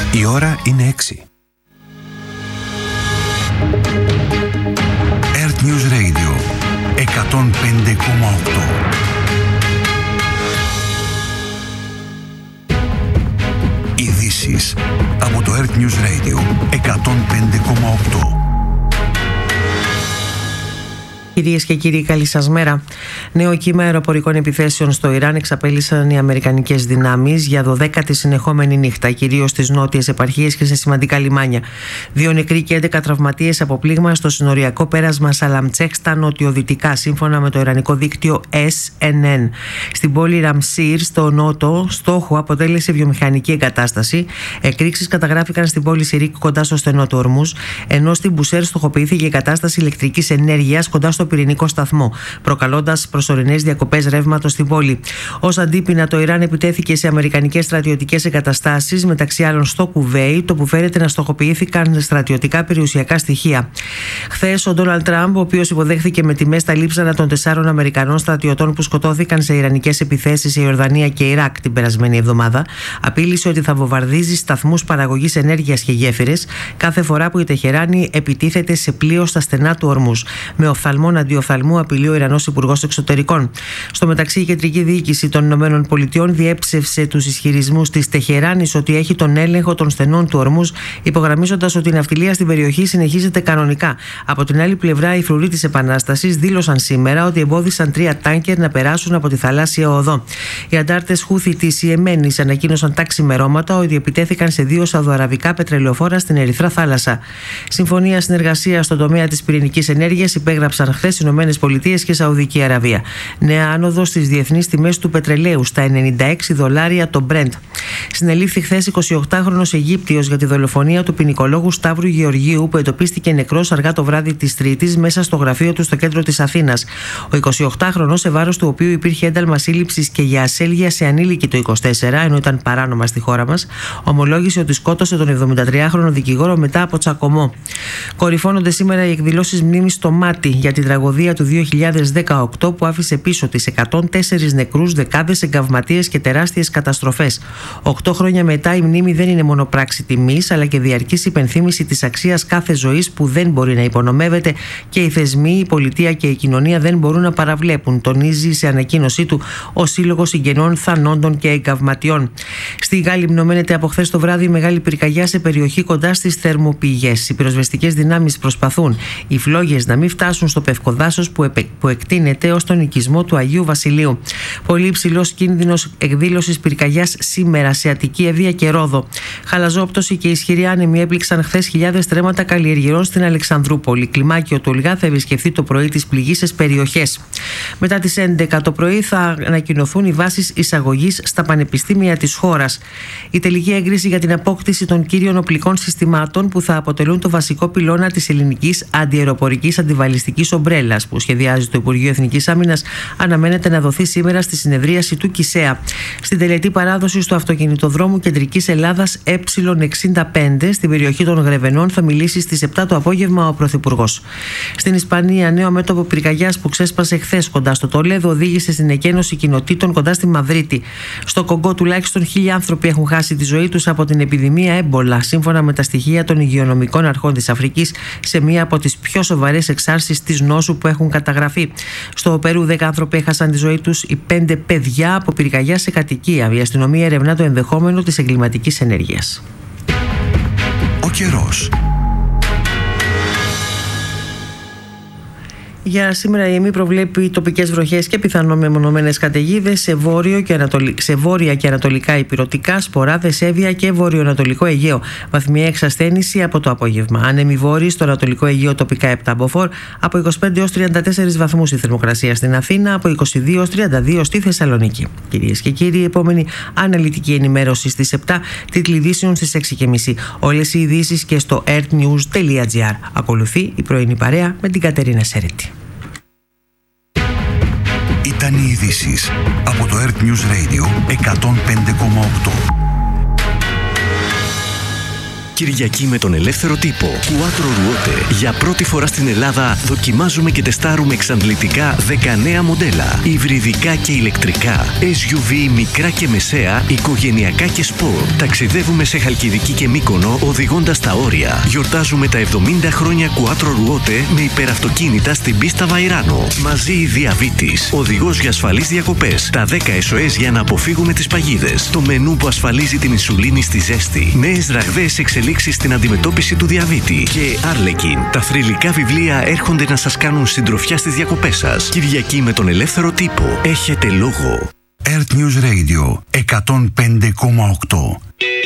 Η ώρα είναι 6. Earth News Radio 105,8. Ειδήσεις από το Earth News Radio 105,8. Κυρίες και κύριοι, καλή σας μέρα. Νέο κύμα αεροπορικών επιθέσεων στο Ιράν εξαπέλυσαν οι αμερικανικές δυνάμεις για 12η συνεχόμενη νύχτα, κυρίως στις νότιες επαρχίες και σε σημαντικά λιμάνια. 2 νεκροί και 11 τραυματίες από πλήγμα στο συνοριακό πέρασμα Σαλαμτσέχ στα νοτιοδυτικά, σύμφωνα με το ιρανικό δίκτυο SNN. Στην πόλη Ραμσίρ, στο νότο, στόχο αποτέλεσε βιομηχανική εγκατάσταση. Εκρήξεις καταγράφηκαν στην πόλη Σιρίκ κοντά στο στενό του Ορμούζ, ενώ στην Μπουσέρ στοχοποιήθηκε εγκατάσταση ηλεκτρικής ενέργειας κοντά στο πυρηνικό σταθμό, προκαλώντας προσωρινές διακοπές ρεύματος στην πόλη. Ως αντίπεινα, το Ιράν επιτέθηκε σε αμερικανικές στρατιωτικές εγκαταστάσεις, μεταξύ άλλων στο Κουβέιτ, όπου φέρεται να στοχοποιήθηκαν στρατιωτικά περιουσιακά στοιχεία. Χθες, ο Ντόναλντ Τραμπ, ο οποίος υποδέχθηκε με τιμές τα λείψανα των 4 Αμερικανών στρατιωτών που σκοτώθηκαν σε ιρανικές επιθέσεις σε Ιορδανία και Ιράκ την περασμένη εβδομάδα, απείλησε ότι θα βομβαρδίζει σταθμούς παραγωγής ενέργειας και γέφυρες κάθε φορά που η Τεχεράνη επιτίθεται σε πλοίο στα στενά του Ορμούζ. Με οφθαλμόν αντιοφθαλμού απειλεί ο Ιρανός Υπουργός Εξωτερικών. Στο μεταξύ, η κεντρική διοίκηση των ΗΠΑ διέψευσε τους ισχυρισμούς της Τεχεράνης ότι έχει τον έλεγχο των στενών του Ορμούζ, υπογραμμίζοντας ότι η ναυτιλία στην περιοχή συνεχίζεται κανονικά. Από την άλλη πλευρά, οι φρουροί της Επανάστασης δήλωσαν σήμερα ότι εμπόδισαν 3 τάνκερ να περάσουν από τη θαλάσσια οδό. Οι αντάρτες Χούθι της Ιεμένης ανακοίνωσαν τα ξημερώματα ότι επιτέθηκαν σε 2 σαουδοαραβικά πετρελαιοφόρα στην Ερυθρά Θάλασσα. Συμφωνία συνεργασίας στον τομέα της πυρηνικής ενέργειας υπέγραψαν χθες ΗΠΑ και Σαουδική Αραβία. Νέα άνοδο στις διεθνείς τιμές του πετρελαίου στα $96 το Brent. Συνελήφθη χθες 28χρονος Αιγύπτιος για τη δολοφονία του ποινικολόγου Σταύρου Γεωργίου, που εντοπίστηκε νεκρός αργά το βράδυ της Τρίτης μέσα στο γραφείο του στο κέντρο της Αθήνας. Ο 28χρονος, σε βάρος του οποίου υπήρχε ένταλμα σύλληψης και για ασέλγεια σε ανήλικη το 24, ενώ ήταν παράνομα στη χώρα μας, ομολόγησε ότι σκότωσε τον 73χρονο δικηγόρο μετά από τσακωμό. Κορυφώνονται σήμερα οι εκδηλώσεις μνήμης στο Μάτι για την τραγωδία του 2018 που άφησε πίσω της 104 νεκρούς, δεκάδες εγκαυματίες και τεράστιες καταστροφές. 8 χρόνια μετά, η μνήμη δεν είναι μόνο πράξη τιμής, αλλά και διαρκής υπενθύμηση της αξίας κάθε ζωής που δεν μπορεί να υπονομεύεται και οι θεσμοί, η πολιτεία και η κοινωνία δεν μπορούν να παραβλέπουν, τονίζει σε ανακοίνωσή του ο Σύλλογος Συγγενών Θανόντων και Εγκαυματιών. Στη Γάλυμνο μένεται από χθες το βράδυ μεγάλη πυρκαγιά σε περιοχή κοντά στις θερμοπηγές. Οι πυροσβεστικές δυνάμεις προσπαθούν οι φλόγες να μην φτάσουν στο πευκοδάσος που εκτείνεται ως τον οικισμό του Αγίου Βασιλείου. Πολύ υψηλός κίνδυνος εκδήλωσης πυρκαγιάς σήμερα σε Αττική, Ευβοία και Ρόδο. Χαλαζόπτωση και ισχυροί άνεμοι έπληξαν χθες χιλιάδες τρέματα καλλιεργειρών στην Αλεξανδρούπολη. Κλιμάκιο του Ολγά θα επισκεφθεί το πρωί τις πληγείσες περιοχές. Μετά τις 11 το πρωί θα ανακοινωθούν οι βάσεις εισαγωγής στα πανεπιστήμια της χώρας. Η τελική έγκριση για την απόκτηση των κύριων οπλικών συστημάτων που θα αποτελούν το βασικό πυλώνα της ελληνικής αντιαεροπορικής αντιβαλιστικής ομπρέλας που σχεδιάζει το Υπουργείο Εθνικής Άμυνας αναμένεται να δοθεί σήμερα στη συνεδρίαση του ΚΙΣΕΑ. Στην τελετή παράδοσης του αυτοκινητοδρόμου Κεντρικής Ελλάδας Ε65 στην περιοχή των Γρεβενών θα μιλήσει στις 7 το απόγευμα ο Πρωθυπουργός. Στην Ισπανία, νέο μέτωπο πυρκαγιάς που ξέσπασε χθες κοντά στο Τολέδο οδήγησε στην εκένωση κοινοτήτων κοντά στη Μαδρίτη. Στο Κογκό τουλάχιστον 1.000 άνθρωποι έχουν χάσει τη ζωή τους από την επιδημία έμπολα, σύμφωνα με τα στοιχεία των υγειονομικών αρχών της Αφρικής, σε μία από τις πιο σοβαρές εξάρσεις της νόσου που έχουν καταγραφεί. Στο Περού 10 άνθρωποι έχασαν τη ζωή τους, οι 5 παιδιά από πυρκαγιά σε κατοικία. Η αστυνομία ερευνά το ενδεχόμενο της εγκληματικής ενέργειας. Ο καιρός. Για σήμερα η ΕΜΗ προβλέπει τοπικές βροχές και πιθανόν μεμονωμένες καταιγίδες σε βόρεια και ανατολικά ηπειρωτικά, Σποράδες, Εύβοια και βορειοανατολικό Αιγαίο. Βαθμιαία εξασθένηση από το απόγευμα. Άνεμοι βόρειοι στο ανατολικό Αιγαίο τοπικά 7 μποφόρ, από 25 έως 34 βαθμούς η θερμοκρασία στην Αθήνα, από 22 έως 32 στη Θεσσαλονίκη. Κυρίες και κύριοι, η επόμενη αναλυτική ενημέρωση στις 7, τίτλοι ειδήσεων στις 6.30. Όλες οι ειδήσεις και στο earthnews.gr. Ακολουθεί η πρωινή παρέα με την Κατερίνα Σέρετη. Ήταν οι ειδήσεις από το Earth News Radio 105,8. Κυριακή με τον ελεύθερο τύπο. Quattro Ruote. Για πρώτη φορά στην Ελλάδα δοκιμάζουμε και τεστάρουμε εξαντλητικά 19 μοντέλα. Υβριδικά και ηλεκτρικά. SUV μικρά και μεσαία, οικογενειακά και σπορ. Ταξιδεύουμε σε Χαλκιδική και Μύκονο οδηγώντας τα όρια. Γιορτάζουμε τα 70 χρόνια Quattro Ruote με υπεραυτοκίνητα στην πίστα Βαϊράνο. Μαζί η Διαβήτης. Οδηγός για ασφαλείς διακοπές. Τα 10 SOS για να αποφύγουμε τις παγίδες. Το μενού που ασφαλίζει την ινσουλίνη στη ζέστη. Νέες ραγδαίες εξελίξεις στην αντιμετώπιση του διαβήτη. Και Arlekin. Τα θρυλικά βιβλία έρχονται να σας κάνουν συντροφιά στις διακοπές σας. Κυριακή με τον ελεύθερο τύπο. Έχετε λόγο. Earth News Radio 105,8.